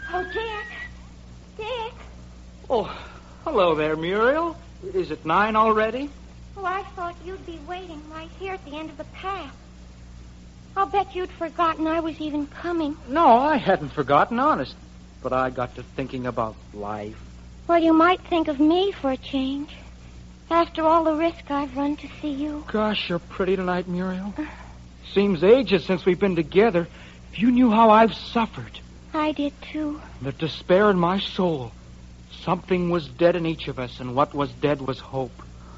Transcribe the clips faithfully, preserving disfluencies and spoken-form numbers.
Oh, Dick. Dick. Oh, hello there, Muriel. Is it nine already? Oh, I thought you'd be waiting right here at the end of the path. I'll bet you'd forgotten I was even coming. No, I hadn't forgotten, honest. But I got to thinking about life. Well, you might think of me for a change. After all the risk I've run to see you. Gosh, you're pretty tonight, Muriel. Uh, Seems ages since we've been together. If you knew how I've suffered. I did, too. The despair in my soul. Something was dead in each of us, and what was dead was hope.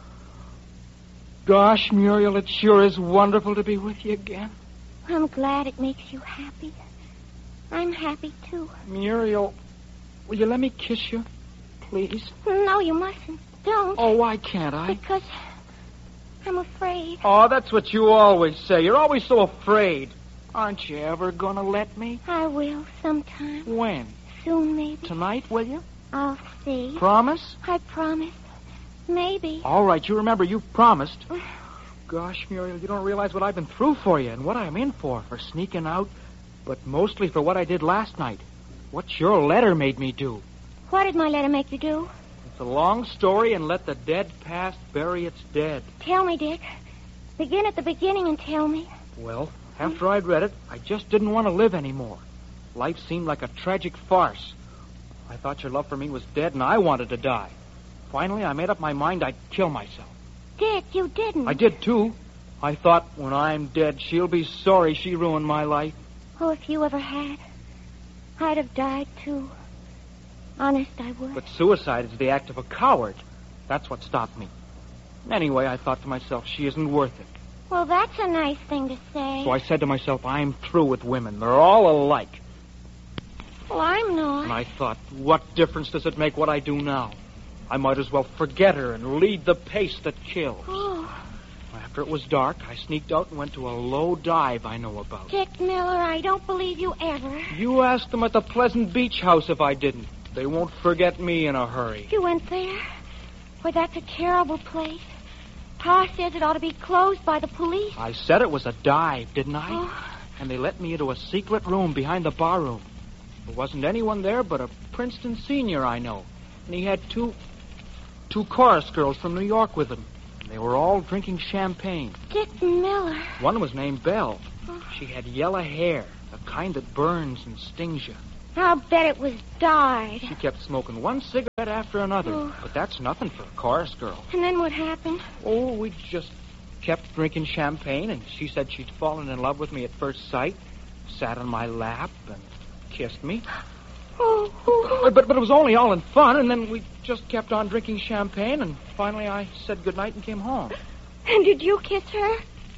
Gosh, Muriel, it sure is wonderful to be with you again. I'm glad it makes you happy. I'm happy, too. Muriel, will you let me kiss you, please? No, you mustn't. Don't. Oh, why can't I? Because I'm afraid. Oh, that's what you always say. You're always so afraid. Aren't you ever going to let me? I will sometime. When? Soon, maybe. Tonight, will you? I'll see. Promise? I promise. Maybe. All right, you remember you promised. Gosh, Muriel, you don't realize what I've been through for you and what I'm in for, for sneaking out, but mostly for what I did last night. What your letter made me do. What did my letter make you do? It's a long story, and let the dead past bury its dead. Tell me, Dick. Begin at the beginning and tell me. Well, after I'd read it, I just didn't want to live anymore. Life seemed like a tragic farce. I thought your love for me was dead, and I wanted to die. Finally, I made up my mind I'd kill myself. Dick, you didn't. I did, too. I thought, when I'm dead, she'll be sorry she ruined my life. Oh, if you ever had, I'd have died, too. Honest, I would. But suicide is the act of a coward. That's what stopped me. Anyway, I thought to myself, she isn't worth it. Well, that's a nice thing to say. So I said to myself, I'm through with women. They're all alike. Well, I'm not. And I thought, what difference does it make what I do now? I might as well forget her and lead the pace that kills. Oh. After it was dark, I sneaked out and went to a low dive I know about. Dick Miller, I don't believe you ever. You asked them at the Pleasant Beach House if I didn't. They won't forget me in a hurry. You went there? Well, that's a terrible place. Pa says it ought to be closed by the police. I said it was a dive, didn't I? Oh. And they let me into a secret room behind the bar room. There wasn't anyone there but a Princeton senior I know. And he had two... two chorus girls from New York with him. They were all drinking champagne. Dick Miller. One was named Belle. Oh. She had yellow hair, the kind that burns and stings you. I'll bet it was dyed. She kept smoking one cigarette after another. Oh. But that's nothing for a chorus girl. And then what happened? Oh, we just kept drinking champagne, and she said she'd fallen in love with me at first sight, sat on my lap, and kissed me. Oh, oh. But, but it was only all in fun, and then we just kept on drinking champagne, and finally I said goodnight and came home. And did you kiss her?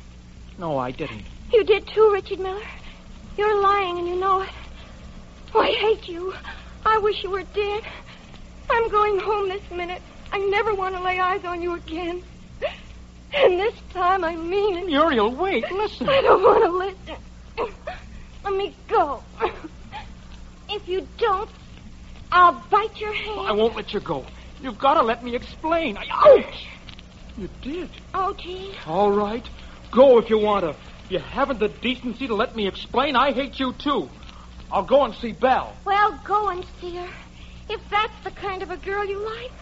No, I didn't. You did too, Richard Miller. You're lying, and you know it. Oh, I hate you. I wish you were dead. I'm going home this minute. I never want to lay eyes on you again. And this time I mean it. Muriel, wait, listen. I don't want to listen. Let me go. If you don't, I'll bite your hand. I won't let you go. You've got to let me explain. I, ouch! You did. Oh, gee. All right. Go if you want to. You haven't the decency to let me explain. I hate you, too. I'll go and see Belle. Well, go and see her. If that's the kind of a girl you like.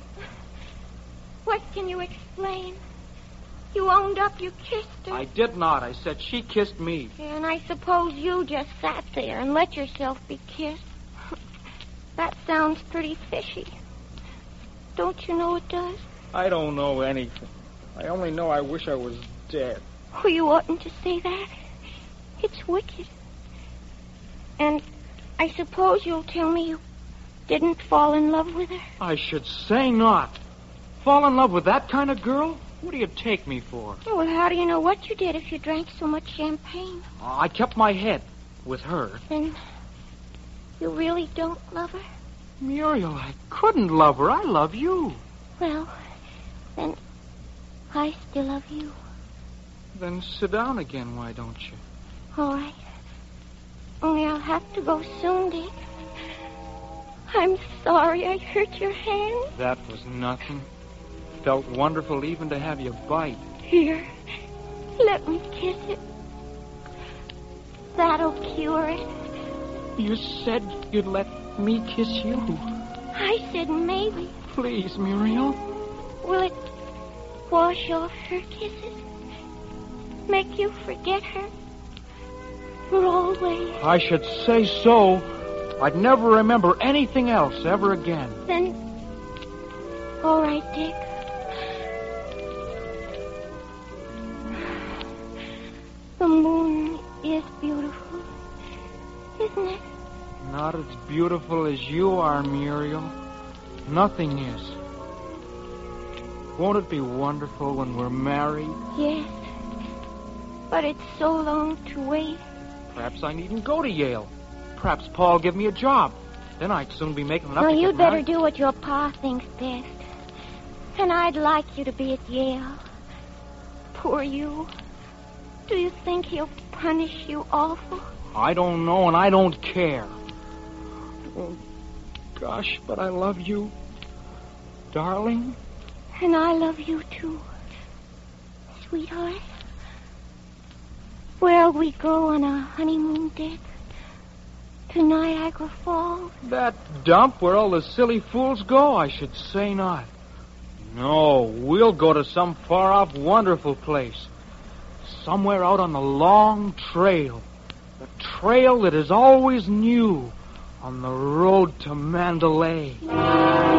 What can you explain? You owned up you kissed her. I did not. I said she kissed me. And I suppose you just sat there and let yourself be kissed. That sounds pretty fishy. Don't you know it does? I don't know anything. I only know I wish I was dead. Oh, you oughtn't to say that. It's wicked. And I suppose you'll tell me you didn't fall in love with her? I should say not. Fall in love with that kind of girl? What do you take me for? Oh, well, how do you know what you did if you drank so much champagne? Oh, I kept my head with her. Then you really don't love her? Muriel, I couldn't love her. I love you. Well, then I still love you. Then sit down again, why don't you? All right. Only I'll have to go soon, Dick. I'm sorry I hurt your hand. That was nothing. Felt wonderful even to have you bite. Here, let me kiss it. That'll cure it. You said you'd let me kiss you. I said maybe. Please, Muriel. Will it wash off her kisses? Make you forget her? For always? I should say so. I'd never remember anything else ever again. Then, all right, Dick. The moon is beautiful, isn't it? Not as beautiful as you are, Muriel. Nothing is. Won't it be wonderful when we're married? Yes. But it's so long to wait. Perhaps I needn't go to Yale. Perhaps Paul will give me a job. Then I'd soon be making enough No, to get you'd better married. do what your pa thinks best. And I'd like you to be at Yale. Poor you. Do you think he'll punish you awful? I don't know, and I don't care. Oh, gosh, but I love you. Darling. And I love you, too. Sweetheart. Where'll we go on our honeymoon, Dick? To Niagara Falls? That dump where all the silly fools go? I should say not. No, we'll go to some far-off, wonderful place. Somewhere out on the long trail. The trail that is always new on the road to Mandalay.